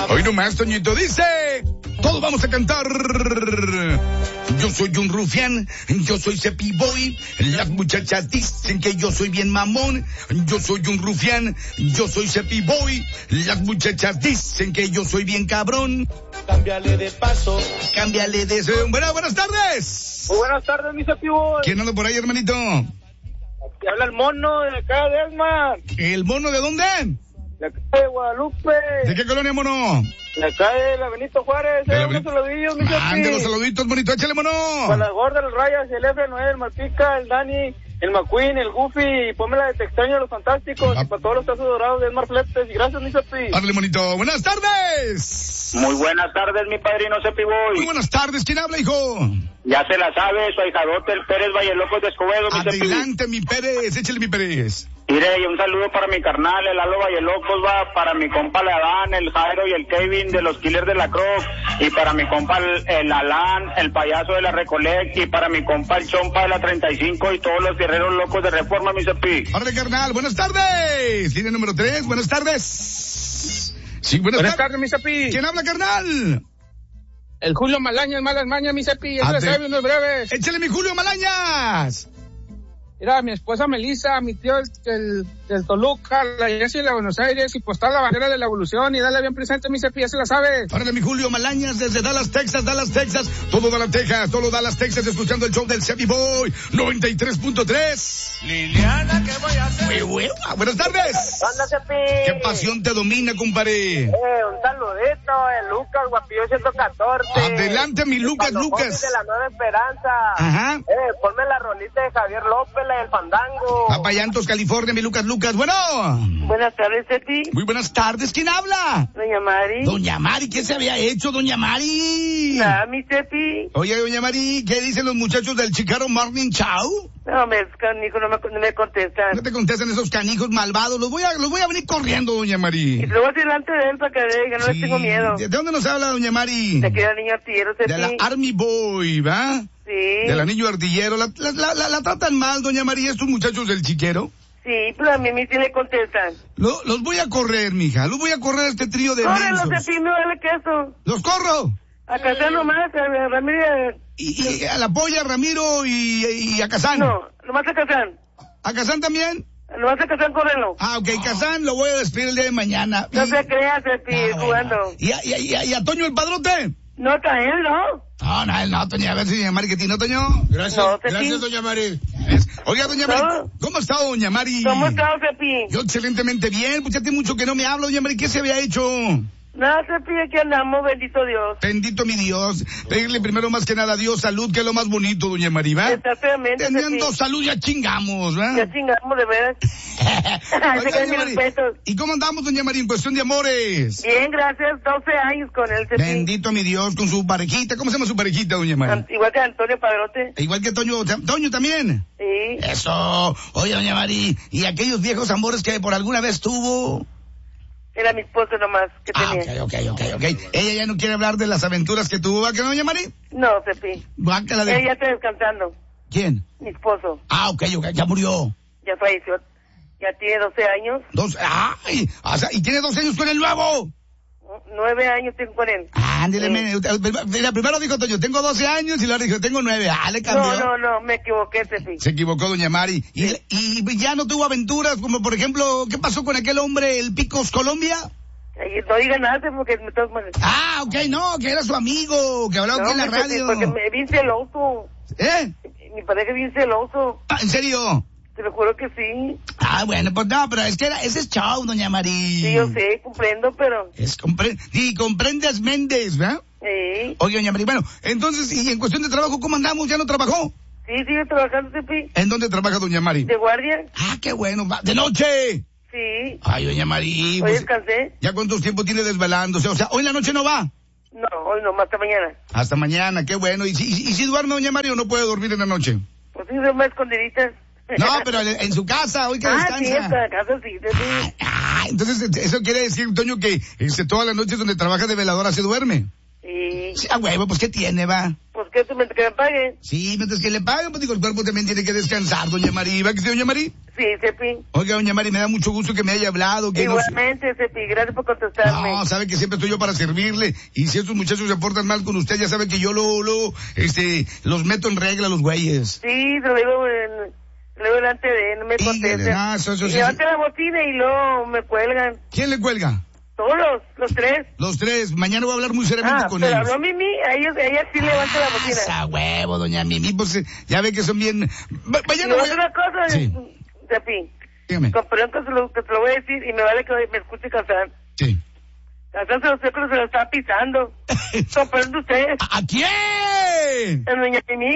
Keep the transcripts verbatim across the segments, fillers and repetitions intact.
Hoy nomás, Toñito, dice, todos vamos a cantar. Yo soy un rufián, yo soy Cepi Boy, las muchachas dicen que yo soy bien mamón. Yo soy un rufián, yo soy Cepi Boy, las muchachas dicen que yo soy bien cabrón. Cámbiale de paso. Cámbiale de... Bueno, buenas tardes. Muy buenas tardes, mi Cepi Boy. ¿Quién anda por ahí, hermanito? Aquí habla el mono de acá de Esmar. ¿El mono de dónde? De acá de Guadalupe. ¿De qué colonia, mono? De acá de la Benito Juárez. De la unos Benito- saludillos, mi Cepi. Mande los saluditos, monito, échale, mono. Para las gordas, el Rayas, el F, Noel, el Malpica, el Dani, el McQueen, el Goofy, y ponme la de Te extraño a los fantásticos, Ah. y para todos los tazos dorados de Esmar Fletes. Y gracias, mi Cepi. Árale, monito. Buenas tardes. Muy buenas tardes, mi padrino Cepi Muy Boy. buenas tardes. ¿Quién habla, hijo? Ya se la sabe, su ahijadote, el Pérez Vallelocos de Escobedo, mi Cepi. Adelante, mi Pérez. Échale, mi Pérez. Mire, y un saludo para mi carnal, el Lalo Vallelocos, va, para mi compa el Adán, el Jairo y el Kevin de los Killers de la Croc, y para mi compa el, el Alán, el payaso de la Recolec, y para mi compa el Chompa de la treinta y cinco y todos los guerreros locos de Reforma, mi Cepi. Árale, carnal. Buenas tardes. Línea número tres. Buenas tardes. Sí, buenas, Buenas tardes. tardes, mi Cepi. ¿Quién habla, carnal? El Julio Malañas, malas mañas, mi Cepi. Ya se la Ade- sabe, unos breves. Échale, mi Julio Malañas. Mira, mi esposa Melissa, mi tío el, el, del Toluca, la Jessy de la Buenos Aires, y postar la bandera de la evolución, y dale bien presente, mi Cepi, ya se la sabe. Árale, mi Julio Malañas desde Dallas, Texas, Dallas, Texas. Todo Dallas, Texas, todo Dallas, Texas, escuchando el show del Cepi Boy noventa y tres punto tres. Liliana, ¿qué voy a hacer? Muy bueno. Buenas tardes. Hola, Cepi. ¿Qué pasión te domina, compadre? Eh, un saludito, el Lucas, Guapillo ciento catorce. Adelante, mi Lucas, Cuando Lucas. Foxy de la Nueva Esperanza. Ajá. Eh, ponme la rolita de Javier López, la del Fandango. Papayantos, California, mi Lucas, Lucas. Bueno. Buenas tardes, Cepi. Muy buenas tardes. ¿Quién habla? Doña Mari. Doña Mari, ¿qué se había hecho, doña Mari? Nada, mi Cepi. Oye, doña Mari, ¿qué dicen los muchachos del Chicago Morning Show? No, me, canijo, no me, no me contestan. No te contestan esos canijos malvados. Los voy a, los voy a venir corriendo, doña Y Mari. te lo voy a decir delante de él para que diga, no Sí. les tengo miedo. ¿De dónde nos habla, doña Mari? De que era niño artillero, Cepi. De la Army Boy, ¿va? Sí. Del anillo artillero. La, la, la, la, la tratan mal, doña Mari, estos muchachos del chiquero. Sí, pero a mí, a mí sí le contestan. Lo- los voy a correr, mija. Los voy a correr a este trío de Córrelo, mensos. Cepi, no vale queso. ¡Los corro! Acá está nomás, a Ramírez. Y, y a la polla, Ramiro y, y a Kazán. No, nomás a Kazán. ¿A Kazán también? Nomás a Kazán, córrelo. Ah, ok, Kazán lo voy a despedir el día de mañana. No Y- se crea, Cepi, Ah, bueno. jugando. ¿Y a, y, a, y a- y a Toño el Padrote? No, está él, ¿no? No, no, él no, Toño. A ver si doña Mari que tiene, ¿no, Toño? Gracias, No, Cepi. gracias, doña Mari. Oiga, doña Mari, No. ¿cómo está, doña Mari? ¿Cómo está, Cepi? Yo excelentemente bien, pues ya tiene mucho que no me hablo, doña Mari. ¿Qué se había hecho? Nada, Cepi, aquí andamos, bendito Dios. Bendito mi Dios. Pedirle primero más que nada a Dios salud, que es lo más bonito, doña Mari, ¿va? Exactamente, Cepi. Teniendo salud ya chingamos, ¿va? Ya chingamos, de veras. Oiga, Se caen doña mis Mari, respetos. ¿y cómo andamos, doña Mari, en cuestión de amores? Bien, gracias, doce años con él, Cepi. Bendito mi Dios, con su parejita. ¿Cómo se llama su parejita, doña Mari? An- Igual que Antonio Padrote. Igual que Toño, Toño también. Sí. Eso. Oye, doña Mari, ¿y aquellos viejos amores que por alguna vez tuvo? Era mi esposo nomás que Ah, tenía. ok, ok, ok, ok. Ella ya no quiere hablar de las aventuras que tuvo, ¿va que no, doña Mari? No, Cepi. Guácala Él de... ya está descansando. ¿Quién? Mi esposo. Ah, ok, ok, ya murió. Ya falleció. Ya tiene doce años. Dos, ay, o sea, y tiene dos años con el nuevo. Nueve años tengo con él. Ándele, Sí. men, usted- mira, primero dijo Toño, tengo doce años y luego dijo, tengo nueve. Ah, le cambió. No, no, no, me equivoqué, Cepi. Se equivocó doña Mari. Y, y ya no tuvo aventuras, como por ejemplo, ¿qué pasó con aquel hombre, el Picos Colombia? Ay, no diga nada, Cepi, porque me tengo mal. Ah, ok, no, que era su amigo, que hablaba No, aquí en la Cepi, radio. porque me vi celoso. ¿Eh? Mi pareja es bien celoso. Ah, ¿en serio? Te lo juro que sí. Ah, bueno, pues no, pero es que era, ese es show, doña Mari. Sí, yo sé, comprendo, pero... Es compre y comprendes Méndez, ¿verdad? Sí, Oye, doña Mari, bueno, entonces, y en cuestión de trabajo, ¿cómo andamos? ¿Ya no trabajó? sí, sigue trabajando, Cepi. ¿En dónde trabaja doña Mari? ¿De guardia? Ah, qué bueno, va- de noche. Sí. Ay, doña Mari, Hoy pues, descansé. ¿ya cuántos tiempo tiene desvelándose? O sea, ¿hoy en la noche no va? No, hoy no, más hasta mañana. Hasta mañana, qué bueno. ¿Y si, y, y si duerme doña Mari o no puede dormir en la noche? Pues sí, son más escondiditas. No, pero en, en su casa, hoy que Ah, descansa. sí, en la casa sí, Cepi. Ah, entonces eso quiere decir, Toño, que este, todas las noches donde trabaja de veladora se duerme. Sí. Sí, a huevo, pues ¿qué tiene, va? Pues que, que me paguen. Sí, mientras que le paguen, pues digo, el cuerpo también tiene que descansar, doña Mari. ¿Va que sí, doña Mari? Sí, Cepi. Oiga, doña Mari, me da mucho gusto que me haya hablado. Que Igualmente, no... Cepi, gracias por contestarme. No, sabe que siempre estoy yo para servirle. Y si estos muchachos se portan mal con usted, ya sabe que yo lo, lo, este, los meto en regla, los güeyes. Sí, lo digo en, luego delante de él, no me contestan. Ah, eso, eso, y sí, levanta sí. la bocina y luego me cuelgan. ¿Quién le cuelga? Todos, los tres. Los tres. Mañana voy a hablar muy seriamente ah, con pero ellos. habló Mimi, a ellos, ella sí levanta la bocina. Esa huevo, doña Mimi, pues eh, ya ve que son bien... Va- Y Mañana voy a... otra cosa, Sí. Cepi, Dígame. con perdón que se, lo, que te lo voy a decir y me vale que me escuche Casán. Sí. Casán se lo sé que se lo está pisando. Con perdón de usted, ¿A, a quién? a doña Mimi.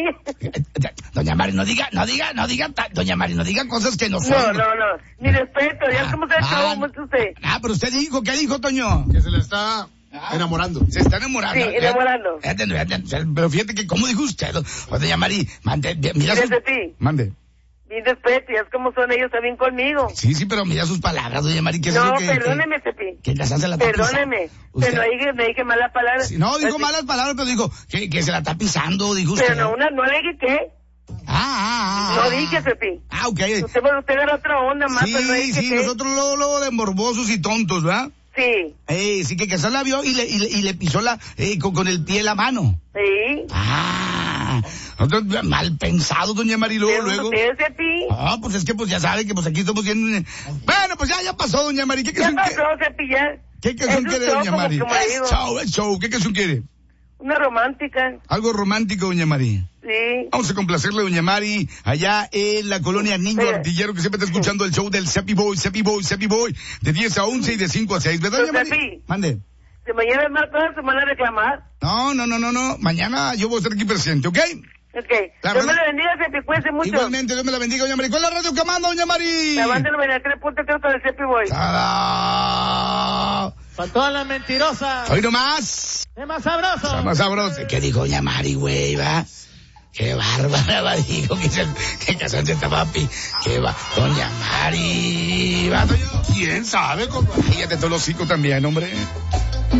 Doña Mari, no diga, no diga, no diga, ta- doña Mari, no diga cosas que no son. No, no, no, ni respeto, ya Ah, cómo se ha ah, hecho mucho usted. Ah, pero usted dijo, ¿qué dijo, Toño? Que se le está enamorando. Se está enamorando. Sí, enamorando. Fíjate, fíjate, pero fíjate que, ¿cómo dijo usted? O doña Mari, mande, mira sus... Fíjate, sí. Mande. Ni respeto, ya es como son ellos también conmigo. Sí, sí, pero mira sus palabras, doña Mari, que es No, eso que... perdóneme, Cepi. Que, que Casán se la está Perdóneme. pisando. Usted- Pero ahí me dije malas palabras. Sí, no, dijo Así- malas palabras, pero dijo que, que se la está pisando, dijo usted. Pero no, una, no le dije qué. Ah, ah, ah. No dije, Cepi. Ah, ok. Usted, bueno, usted era otra onda más, Sí, pero no dije sí, qué. nosotros luego, luego de morbosos y tontos, ¿verdad? Sí, Eh, sí que Casán la vio y le, y le, y le pisó la, eh, con, con el pie la mano. sí. Ah, nosotros, mal pensado, doña Mariló, Pero luego. usted, Cepi. Ah, pues es que pues ya sabe que pues aquí estamos bien. Bueno, pues ya, ya pasó, doña Mari. ¿Qué Ya canción pasó, quiere? Cepi, ya. ¿Qué Es canción un quiere, show, doña como- Mari? como le Es digo. show, es show. ¿Qué canción quiere? Una romántica. Algo romántico, doña Mari. Sí. Vamos a complacerle, doña Mari, allá en la colonia Niño Oiga. Artillero, que siempre está escuchando el show del Cepi Boy, Cepi Boy, Cepi Boy, de diez a once y de cinco a seis, ¿verdad, Pero, doña Mari? Cepi. Mande. Si mañana es martes, se van a reclamar. No, no, no, no, no. Mañana yo voy a estar aquí presente, ¿ok? Ok. La Dios me verdad- la bendiga, Cepi, cuídense mucho. Igualmente, Dios me la bendiga, doña Mari. ¿Cuál es la radio que manda, doña Mari? Levanten los veintitrés punto tres con el Cepi Boy. ¡Tada! Faltó a la mentirosa. Hoy nomás. Es más sabroso. Está más sabroso. ¿Qué dijo doña Mari, güey, va? Qué bárbara, va, dijo que se, que casarse está papi. Qué va, doña Mari, va, doña. ¿Quién sabe, compadre? Fíjate, todos los hijos también, hombre.